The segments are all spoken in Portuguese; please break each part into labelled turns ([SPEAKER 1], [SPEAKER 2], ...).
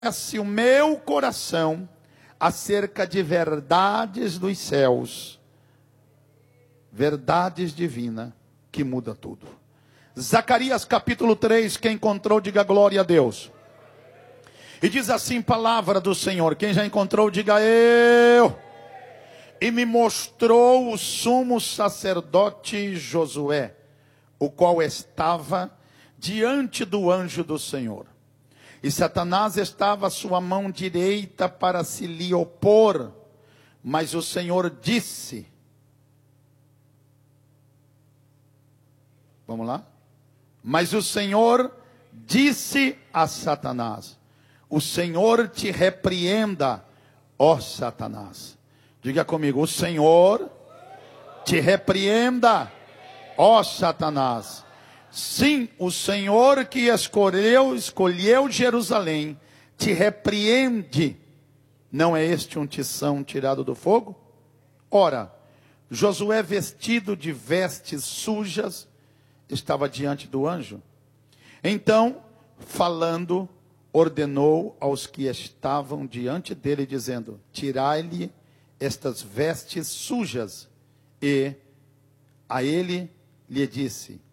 [SPEAKER 1] o meu coração acerca de verdades dos céus, verdades divinas que muda tudo. Zacarias capítulo 3, quem encontrou, diga glória a Deus. E diz assim, palavra do Senhor, quem já encontrou, diga eu. E me mostrou o sumo sacerdote Josué, o qual estava diante do anjo do Senhor. E Satanás estava à sua mão direita para se lhe opor. Mas o Senhor disse. Vamos lá? Mas o Senhor disse a Satanás: o Senhor te repreenda, ó Satanás. Diga comigo, o Senhor te repreenda, ó Satanás. Sim, o Senhor que escolheu Jerusalém, te repreende. Não é este um tição tirado do fogo? Ora, Josué, vestido de vestes sujas, estava diante do anjo. Então, falando, ordenou aos que estavam diante dele, dizendo: tirai-lhe estas vestes sujas. E a ele lhe disse: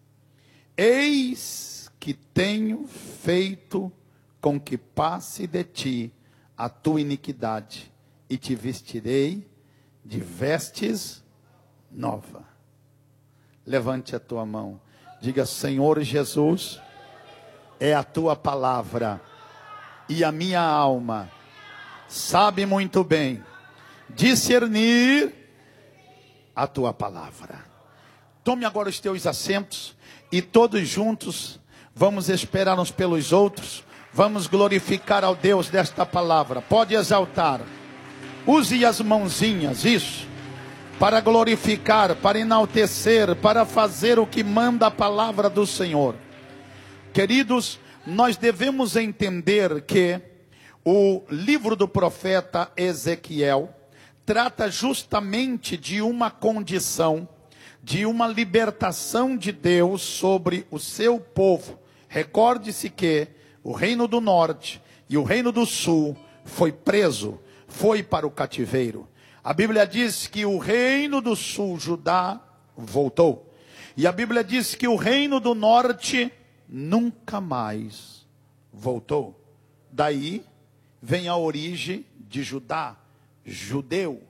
[SPEAKER 1] eis que tenho feito com que passe de ti a tua iniquidade, e te vestirei de vestes novas. Levante a tua mão, diga: Senhor Jesus, é a tua palavra, e a minha alma sabe muito bem discernir a tua palavra. Tome agora os teus assentos, e todos juntos vamos esperar uns pelos outros. Vamos glorificar ao Deus desta palavra. Pode exaltar. Use as mãozinhas, isso, para glorificar, para enaltecer, para fazer o que manda a palavra do Senhor. Queridos, nós devemos entender que o livro do profeta Ezequiel trata justamente de uma condição, de uma libertação de Deus sobre o seu povo. Recorde-se que o reino do norte e o reino do sul foi preso, foi para o cativeiro. A Bíblia diz que o reino do sul, Judá, voltou. E a Bíblia diz que o reino do norte nunca mais voltou. Daí vem a origem de Judá, judeu.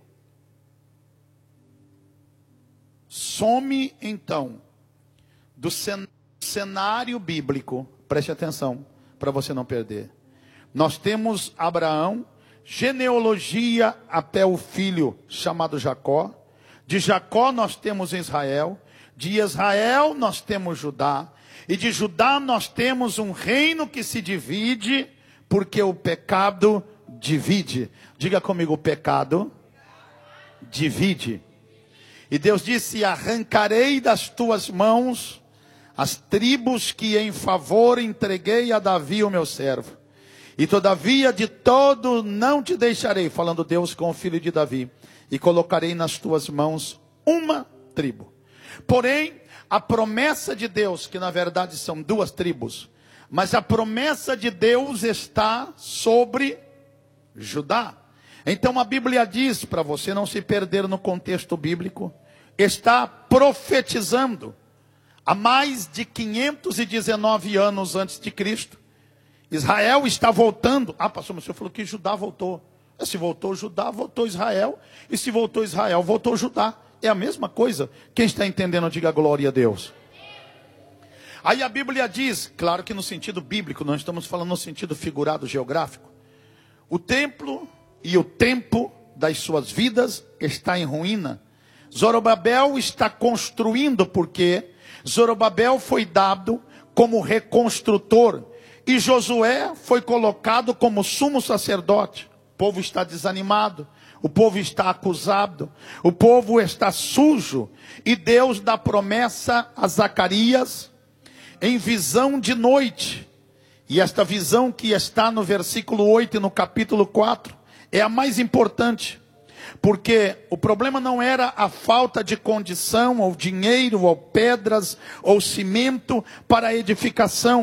[SPEAKER 1] Some então do cenário bíblico, preste atenção para você não perder. Nós temos Abraão, genealogia até o filho chamado Jacó. De Jacó nós temos Israel, de Israel nós temos Judá, e de Judá nós temos um reino que se divide, porque o pecado divide. Diga comigo, o pecado divide. E Deus disse: arrancarei das tuas mãos as tribos que em favor entreguei a Davi o meu servo. E todavia de todo não te deixarei, falando Deus com o filho de Davi, e colocarei nas tuas mãos uma tribo. Porém, a promessa de Deus, que na verdade são duas tribos, mas a promessa de Deus está sobre Judá. Então a Bíblia diz, para você não se perder no contexto bíblico, está profetizando há mais de 519 anos antes de Cristo. Israel está voltando. Ah, pastor, mas o senhor falou que Judá voltou. Se voltou Judá, voltou Israel. E se voltou Israel, voltou Judá. É a mesma coisa. Quem está entendendo, diga glória a Deus. Aí a Bíblia diz, claro que no sentido bíblico, não estamos falando no sentido figurado geográfico. O templo e o tempo das suas vidas está em ruína. Zorobabel está construindo, porque Zorobabel foi dado como reconstrutor, e Josué foi colocado como sumo sacerdote. O povo está desanimado, o povo está acusado, o povo está sujo, e Deus dá promessa a Zacarias em visão de noite. E esta visão que está no versículo 8 e no capítulo 4 é a mais importante, porque o problema não era a falta de condição, ou dinheiro, ou pedras, ou cimento para a edificação,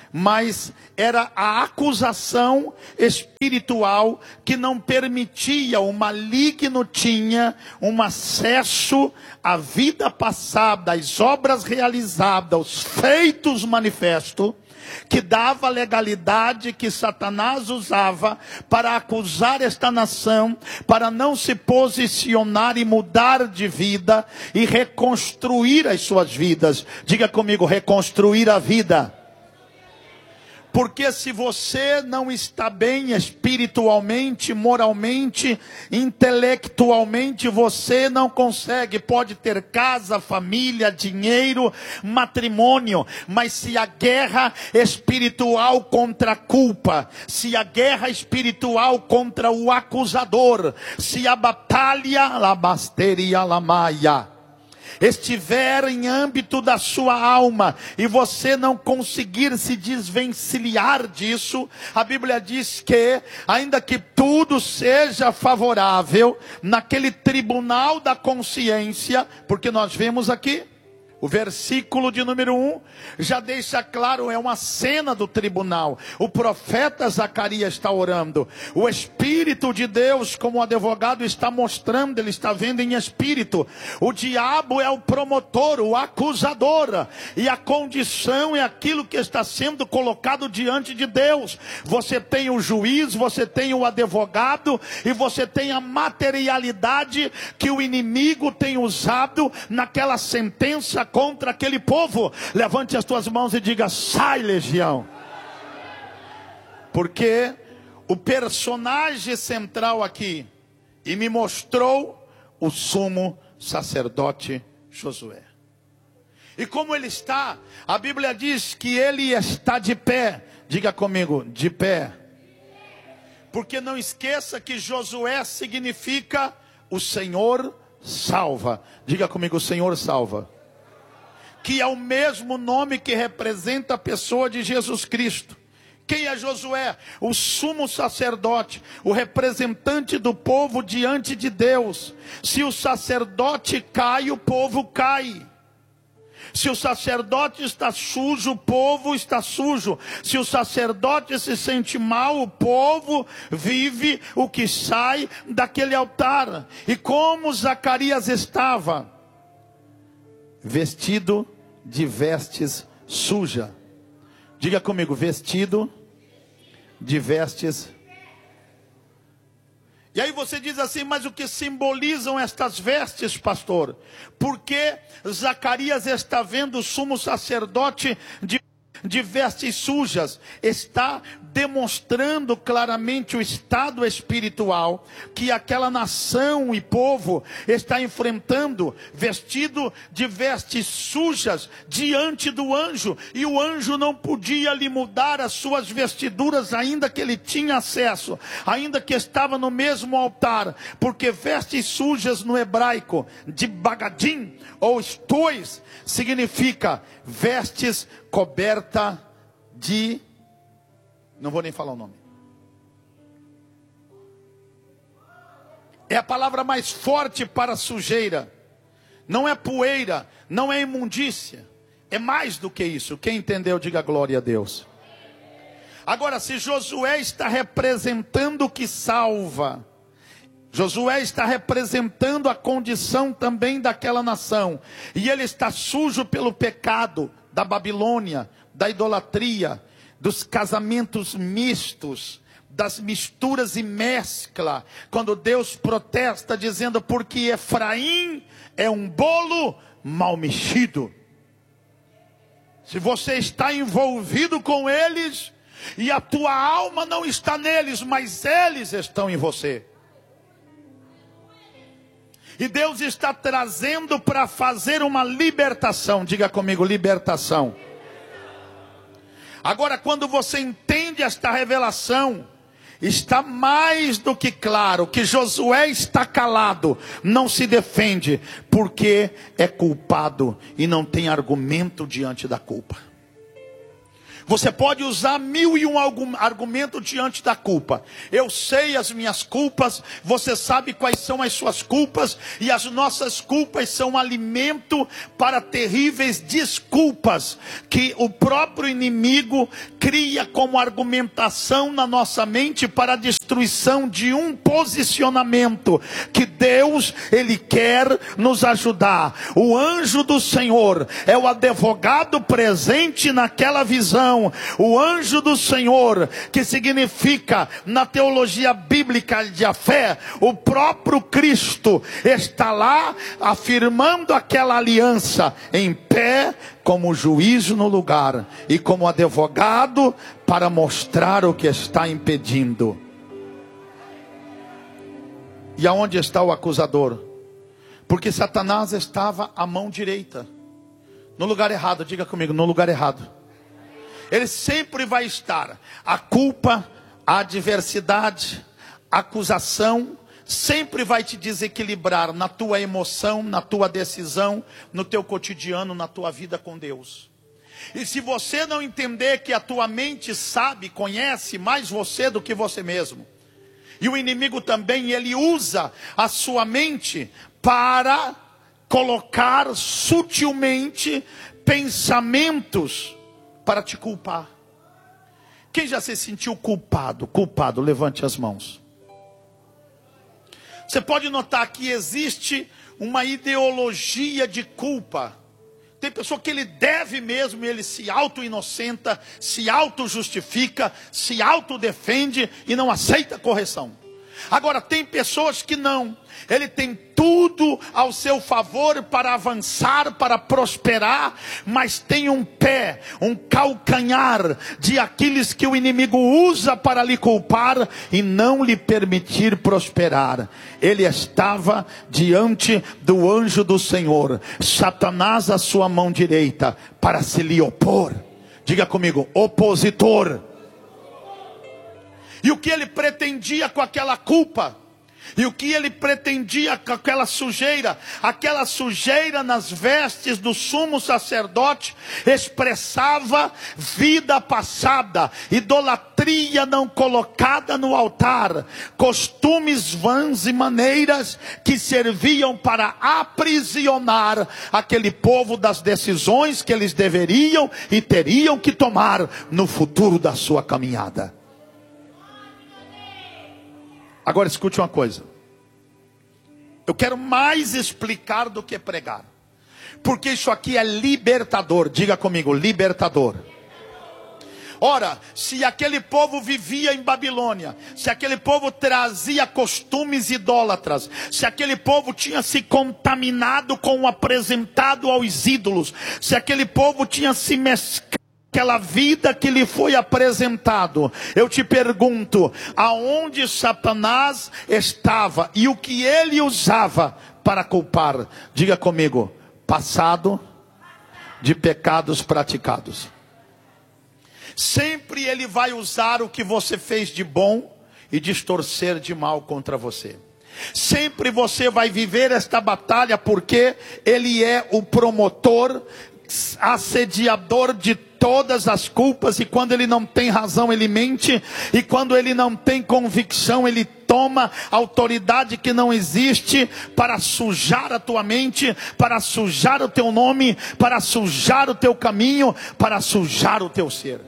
[SPEAKER 1] mas era a acusação espiritual que não permitia, o maligno tinha um acesso à vida passada, às obras realizadas, aos feitos manifestos, que dava a legalidade que Satanás usava para acusar esta nação, para não se posicionar e mudar de vida e reconstruir as suas vidas. Diga comigo, reconstruir a vida. Porque se você não está bem espiritualmente, moralmente, intelectualmente, você não consegue. Pode ter casa, família, dinheiro, matrimônio, mas se a guerra espiritual contra a culpa, se a guerra espiritual contra o acusador, se a batalha, labasteria lamaia, estiver em âmbito da sua alma, e você não conseguir se desvencilhar disso, a Bíblia diz que, ainda que tudo seja favorável, naquele tribunal da consciência, porque nós vemos aqui, o versículo de número 1 já deixa claro, é uma cena do tribunal. O profeta Zacarias está orando. O Espírito de Deus, como advogado, está mostrando, ele está vendo em espírito. O diabo é o promotor, o acusador. E a condição é aquilo que está sendo colocado diante de Deus. Você tem o juiz, você tem o advogado, e você tem a materialidade que o inimigo tem usado naquela sentença contra aquele povo. Levante as tuas mãos e diga: sai, legião. Porque o personagem central aqui, e me mostrou o sumo sacerdote Josué. E como ele está, a Bíblia diz que ele está de pé. Diga comigo, de pé. Porque não esqueça que Josué significa o Senhor salva. Diga comigo, o Senhor salva. Que é o mesmo nome que representa a pessoa de Jesus Cristo. Quem é Josué? O sumo sacerdote, o representante do povo diante de Deus. Se o sacerdote cai, o povo cai. Se o sacerdote está sujo, o povo está sujo. Se o sacerdote se sente mal, o povo vive o que sai daquele altar. E como Zacarias estava? Vestido de vestes sujas. Diga comigo, vestido de vestes. E aí você diz assim, mas o que simbolizam estas vestes, pastor? Porque Zacarias está vendo o sumo sacerdote de vestes sujas, está demonstrando claramente o estado espiritual que aquela nação e povo está enfrentando, vestido de vestes sujas diante do anjo, e o anjo não podia lhe mudar as suas vestiduras, ainda que ele tinha acesso, ainda que estava no mesmo altar, porque vestes sujas no hebraico, de bagadim ou estois, significa vestes coberta de, não vou nem falar o nome, é a palavra mais forte para sujeira, não é poeira, não é imundícia, é mais do que isso. Quem entendeu, diga glória a Deus. Agora, se Josué está representando o que salva, Josué está representando a condição também daquela nação, e ele está sujo pelo pecado da Babilônia, da idolatria, dos casamentos mistos, das misturas e mescla, quando Deus protesta dizendo, porque Efraim é um bolo mal mexido. Se você está envolvido com eles, e a tua alma não está neles, mas eles estão em você. E Deus está trazendo para fazer uma libertação. Diga comigo, libertação. Agora, quando você entende esta revelação, está mais do que claro que Josué está calado, não se defende, porque é culpado e não tem argumento diante da culpa. Você pode usar 1001 argumento diante da culpa. Eu sei as minhas culpas, você sabe quais são as suas culpas, e as nossas culpas são alimento para terríveis desculpas, que o próprio inimigo cria como argumentação na nossa mente para a destruição de um posicionamento, que Deus, Ele quer nos ajudar. O anjo do Senhor é o advogado presente naquela visão. O anjo do Senhor, que significa na teologia bíblica de a fé, o próprio Cristo está lá afirmando aquela aliança em pé, como juiz no lugar e como advogado para mostrar o que está impedindo. E aonde está o acusador? Porque Satanás estava à mão direita, no lugar errado. Diga comigo, no lugar errado. Ele sempre vai estar. A culpa, a adversidade, a acusação, sempre vai te desequilibrar na tua emoção, na tua decisão, no teu cotidiano, na tua vida com Deus. E se você não entender que a tua mente sabe, conhece mais você do que você mesmo, e o inimigo também, ele usa a sua mente para colocar sutilmente pensamentos para te culpar. Quem já se sentiu culpado? Culpado, levante as mãos. Você pode notar que existe uma ideologia de culpa. Tem pessoa que ele deve mesmo, ele se auto-inocenta, se auto-justifica, se auto-defende e não aceita correção. Agora tem pessoas que não. Ele tem tudo ao seu favor para avançar, para prosperar, mas tem um pé, um calcanhar de aqueles que o inimigo usa para lhe culpar e não lhe permitir prosperar. Ele estava diante do anjo do Senhor, Satanás à sua mão direita, para se lhe opor. Diga comigo, opositor. E o que ele pretendia com aquela culpa? E o que ele pretendia com aquela sujeira? Aquela sujeira nas vestes do sumo sacerdote expressava vida passada, idolatria não colocada no altar, costumes vãs e maneiras que serviam para aprisionar aquele povo das decisões que eles deveriam e teriam que tomar no futuro da sua caminhada. Agora escute uma coisa. Eu quero mais explicar do que pregar. Porque isso aqui é libertador. Diga comigo, libertador. Ora, se aquele povo vivia em Babilônia, se aquele povo trazia costumes idólatras, se aquele povo tinha se contaminado com o apresentado aos ídolos, se aquele povo tinha se mesclado aquela vida que lhe foi apresentado, eu te pergunto, aonde Satanás estava e o que ele usava para culpar? Diga comigo, passado de pecados praticados. Sempre ele vai usar o que você fez de bom e distorcer de mal contra você. Sempre você vai viver esta batalha, porque ele é o promotor, assediador de todas as culpas, e quando ele não tem razão ele mente, e quando ele não tem convicção ele toma autoridade que não existe para sujar a tua mente, para sujar o teu nome, para sujar o teu caminho, para sujar o teu ser.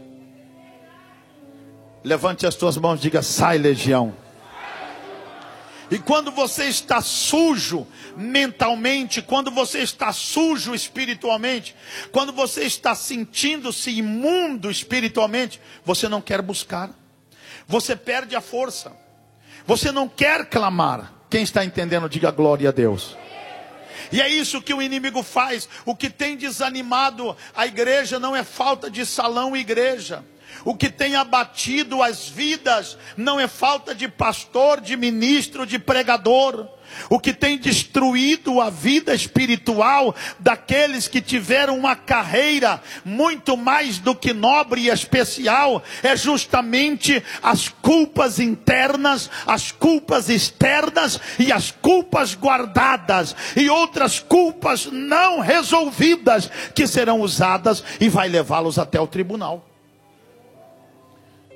[SPEAKER 1] Levante as tuas mãos e diga, sai legião. E quando você está sujo mentalmente, quando você está sujo espiritualmente, quando você está sentindo-se imundo espiritualmente, você não quer buscar, você perde a força, você não quer clamar. Quem está entendendo, diga glória a Deus. E é isso que o inimigo faz. O que tem desanimado a igreja não é falta de salão e igreja. O que tem abatido as vidas não é falta de pastor, de ministro, de pregador. O que tem destruído a vida espiritual daqueles que tiveram uma carreira muito mais do que nobre e especial é justamente as culpas internas, as culpas externas e as culpas guardadas e outras culpas não resolvidas que serão usadas e vai levá-los até o tribunal.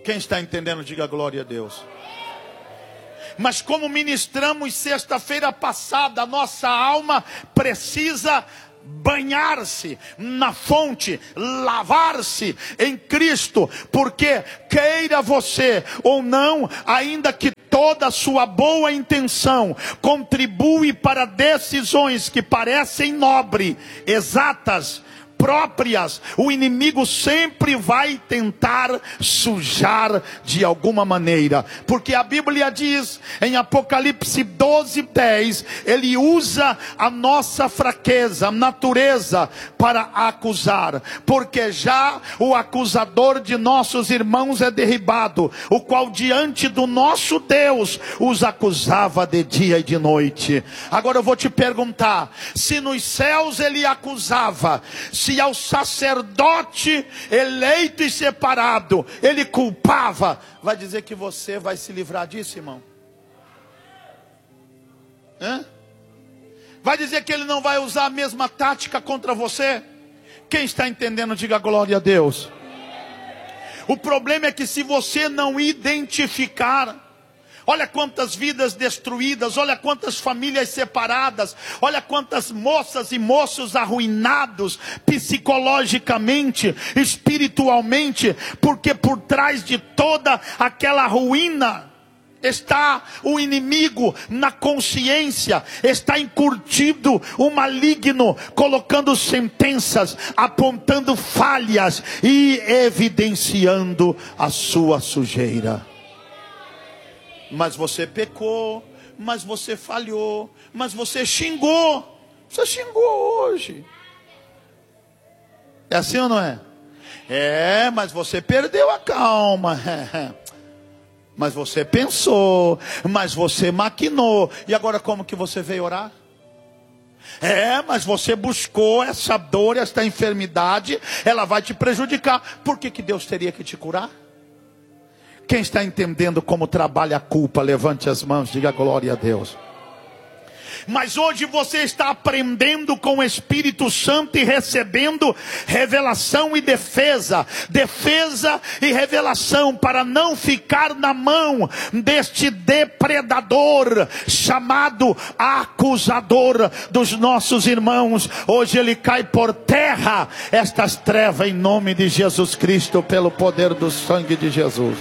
[SPEAKER 1] Quem está entendendo, diga glória a Deus. Mas como ministramos sexta-feira passada, a nossa alma precisa banhar-se na fonte, lavar-se em Cristo, porque queira você ou não, ainda que toda a sua boa intenção contribui para decisões que parecem nobres, exatas, próprias, o inimigo sempre vai tentar sujar de alguma maneira, porque a Bíblia diz em Apocalipse 12:10, ele usa a nossa fraqueza, a natureza para acusar, porque já o acusador de nossos irmãos é derribado, o qual diante do nosso Deus os acusava de dia e de noite. Agora eu vou te perguntar, se nos céus ele acusava, se ao sacerdote eleito e separado ele culpava, vai dizer que você vai se livrar disso, irmão? Vai dizer que ele não vai usar a mesma tática contra você? Quem está entendendo, diga glória a Deus. O problema é que se você não identificar, olha quantas vidas destruídas, olha quantas famílias separadas, olha quantas moças e moços arruinados psicologicamente, espiritualmente, porque por trás de toda aquela ruína está o inimigo na consciência, está encurtido o maligno, colocando sentenças, apontando falhas e evidenciando a sua sujeira. Mas você pecou, mas você falhou, mas você xingou. Você xingou hoje. É assim ou não é? É, mas você perdeu a calma. Mas você pensou, mas você maquinou. E agora como que você veio orar? É, mas você buscou essa dor, essa enfermidade, ela vai te prejudicar. Por que Deus teria que te curar? Quem está entendendo como trabalha a culpa, levante as mãos, diga glória a Deus. Mas hoje você está aprendendo com o Espírito Santo e recebendo revelação e defesa. Defesa e revelação para não ficar na mão deste depredador chamado acusador dos nossos irmãos. Hoje ele cai por terra estas trevas em nome de Jesus Cristo, pelo poder do sangue de Jesus.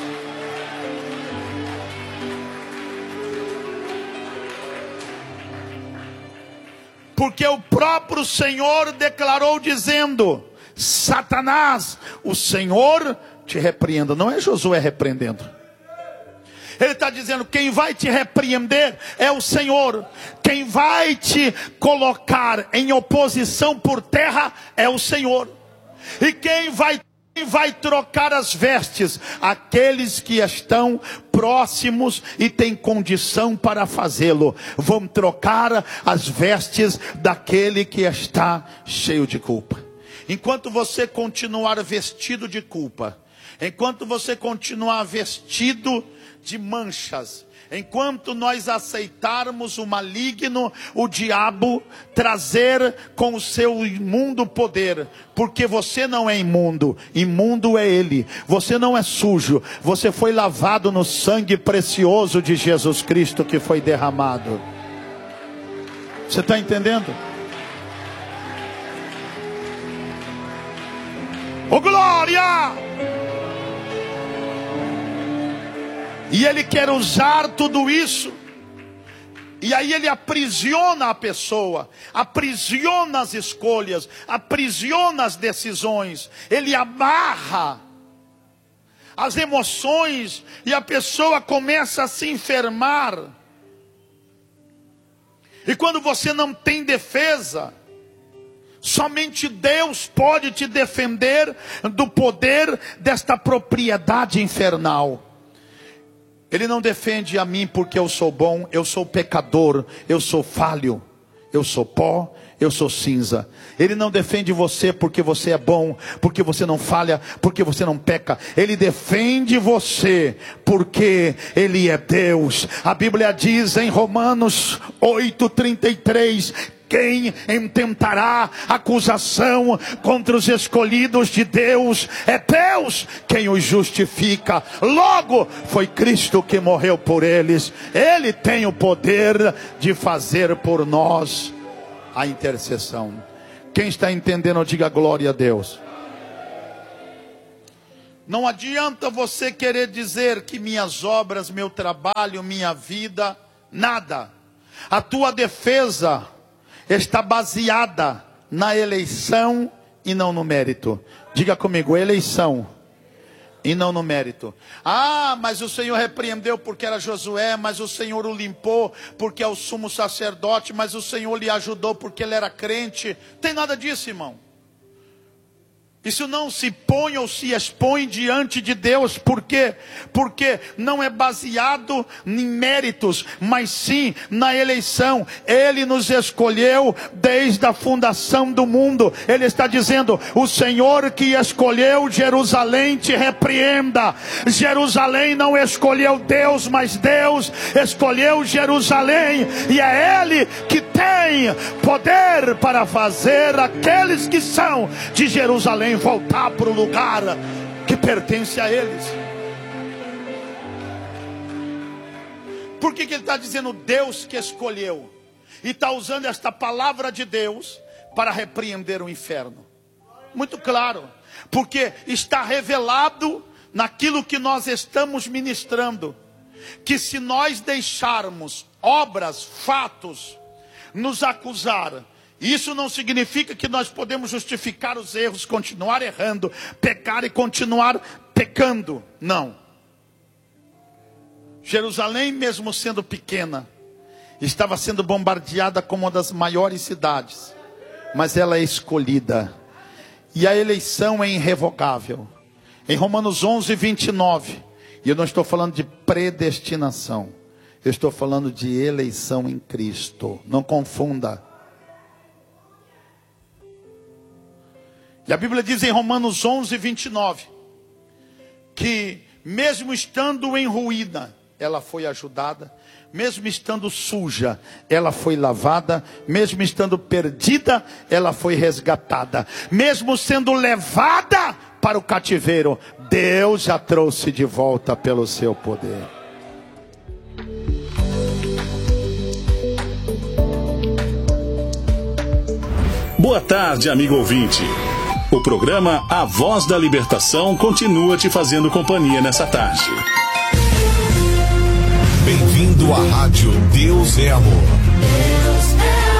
[SPEAKER 1] Porque o próprio Senhor declarou dizendo: Satanás, o Senhor te repreenda. Não é Josué repreendendo. Ele está dizendo: quem vai te repreender é o Senhor. Quem vai te colocar em oposição por terra é o Senhor. E quem vai trocar as vestes? Aqueles que estão próximos e têm condição para fazê-lo. Vão trocar as vestes daquele que está cheio de culpa. Enquanto você continuar vestido de culpa, enquanto você continuar vestido de manchas, enquanto nós aceitarmos o maligno, o diabo, trazer com o seu imundo poder, porque você não é imundo, imundo é ele. Você não é sujo, você foi lavado no sangue precioso de Jesus Cristo que foi derramado. Você está entendendo? Oh glória! E ele quer usar tudo isso. E aí ele aprisiona a pessoa, aprisiona as escolhas, aprisiona as decisões. Ele amarra as emoções e a pessoa começa a se enfermar. E quando você não tem defesa, somente Deus pode te defender do poder desta propriedade infernal. Ele não defende a mim porque eu sou bom, eu sou pecador, eu sou falho, eu sou pó, eu sou cinza. Ele não defende você porque você é bom, porque você não falha, porque você não peca. Ele defende você porque Ele é Deus. A Bíblia diz em Romanos 8:33, quem intentará acusação contra os escolhidos de Deus? É Deus quem os justifica. Logo, foi Cristo que morreu por eles. Ele tem o poder de fazer por nós a intercessão. Quem está entendendo, diga glória a Deus. Não adianta você querer dizer que minhas obras, meu trabalho, minha vida, nada. A tua defesa está baseada na eleição e não no mérito. Diga comigo, eleição e não no mérito. Ah, mas o Senhor repreendeu porque era Josué, mas o Senhor o limpou porque é o sumo sacerdote, mas o Senhor lhe ajudou porque ele era crente. Tem nada disso, irmão. Isso não se põe ou se expõe diante de Deus. Por quê? Porque não é baseado em méritos, mas sim na eleição. Ele nos escolheu desde a fundação do mundo. Ele está dizendo, o Senhor que escolheu Jerusalém te repreenda. Jerusalém não escolheu Deus, mas Deus escolheu Jerusalém. E é Ele que tem poder para fazer aqueles que são de Jerusalém voltar para o lugar que pertence a eles. Por que ele está dizendo Deus que escolheu? E está usando esta palavra de Deus para repreender o inferno. Muito claro. Porque está revelado naquilo que nós estamos ministrando. Que se nós deixarmos obras, fatos, nos acusar, isso não significa que nós podemos justificar os erros, continuar errando, pecar e continuar pecando. Não. Jerusalém, mesmo sendo pequena, estava sendo bombardeada como uma das maiores cidades. Mas ela é escolhida. E a eleição é irrevogável. Em Romanos 11, 29. E eu não estou falando de predestinação. Eu estou falando de eleição em Cristo. Não confunda. E a Bíblia diz em Romanos 11, 29, que mesmo estando em ruína, ela foi ajudada. Mesmo estando suja, ela foi lavada. Mesmo estando perdida, ela foi resgatada. Mesmo sendo levada para o cativeiro, Deus já trouxe de volta pelo seu poder.
[SPEAKER 2] Boa tarde, amigo ouvinte. O programa A Voz da Libertação continua te fazendo companhia nessa tarde.
[SPEAKER 3] Bem-vindo à Rádio Deus é Amor. Deus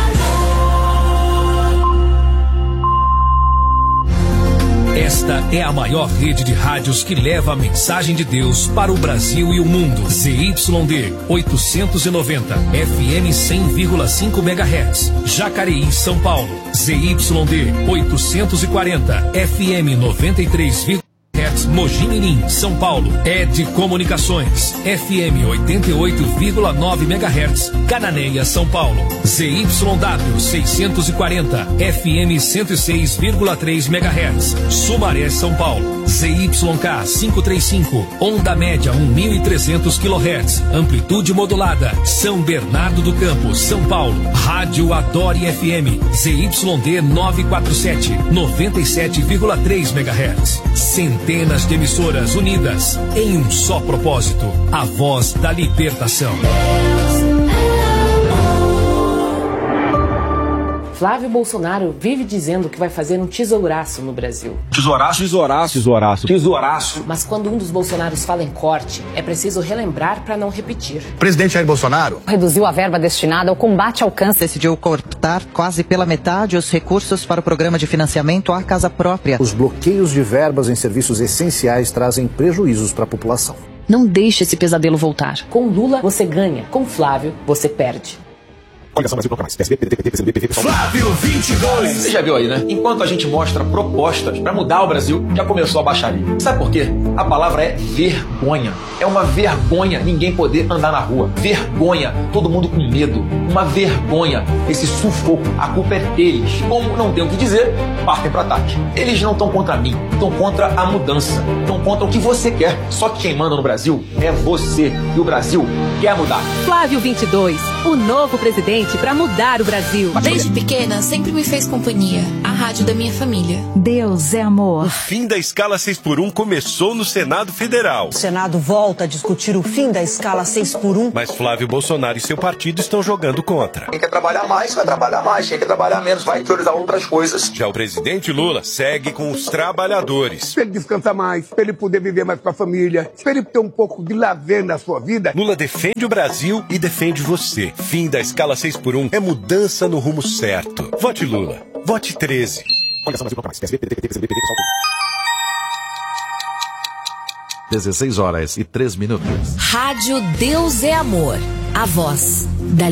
[SPEAKER 3] é amor.
[SPEAKER 4] Esta é a maior rede de rádios que leva a mensagem de Deus para o Brasil e o mundo. ZYD 890, FM 100,5 MHz. Jacareí, São Paulo. ZYD 840, FM 93,5 Mogi Mirim, São Paulo. ED Comunicações, FM 88,9 MHz, Cananéia, São Paulo. ZYW 640, FM 106,3 MHz, Sumaré, São Paulo. ZYK 535, onda média 1.300 kHz, amplitude modulada, São Bernardo do Campo, São Paulo. Rádio Adore FM, ZYD 947, 97,3 MHz. Centenas de emissoras unidas em um só propósito, a voz da libertação.
[SPEAKER 5] Flávio Bolsonaro vive dizendo que vai fazer um tesouraço no Brasil.
[SPEAKER 6] Tesouraço, tesouraço, tesouraço, tesouraço.
[SPEAKER 5] Mas quando um dos Bolsonaros fala em corte, é preciso relembrar para não repetir.
[SPEAKER 7] O presidente Jair Bolsonaro
[SPEAKER 8] reduziu a verba destinada ao combate ao câncer. Decidiu cortar quase pela metade os recursos para o programa de financiamento à casa própria.
[SPEAKER 9] Os bloqueios de verbas em serviços essenciais trazem prejuízos para a população.
[SPEAKER 5] Não deixe esse pesadelo voltar. Com Lula, você ganha. Com Flávio, você perde.
[SPEAKER 3] Coligação Brasil Toca Mais. PSB, PDT, PCdoB, PV,
[SPEAKER 6] Flávio 22. Você já viu aí, né? Enquanto a gente mostra propostas para mudar o Brasil, já começou a baixaria. Sabe por quê? A palavra é vergonha. É uma vergonha ninguém poder andar na rua. Vergonha. Todo mundo com medo. Uma vergonha. Esse sufoco. A culpa é deles. Como não tem o que dizer, partem para ataque. Eles não estão contra mim. Estão contra a mudança. Estão contra o que você quer. Só que quem manda no Brasil é você. E o Brasil quer mudar.
[SPEAKER 10] Flávio 22.
[SPEAKER 7] o novo presidente para mudar o Brasil.
[SPEAKER 10] Desde pequena, sempre me fez companhia. A rádio da minha família.
[SPEAKER 11] Deus é amor.
[SPEAKER 12] O fim da escala 6x1 começou no Senado Federal.
[SPEAKER 13] O Senado volta a discutir o fim da escala 6x1.
[SPEAKER 12] Mas Flávio Bolsonaro e seu partido estão jogando contra.
[SPEAKER 6] Quem quer trabalhar mais, vai trabalhar mais. Quem quer trabalhar menos, vai priorizar outras coisas.
[SPEAKER 12] Já o presidente Lula segue com os trabalhadores.
[SPEAKER 14] Para ele descansar mais, para ele poder viver mais com a família, para ele ter um pouco de lazer na sua vida.
[SPEAKER 12] Lula defende o Brasil e defende você. Fim da escala 6x1 é mudança no rumo certo. Vote Lula. Vote 13.
[SPEAKER 3] 16 horas e 3 minutos.
[SPEAKER 15] Rádio Deus é Amor. A voz da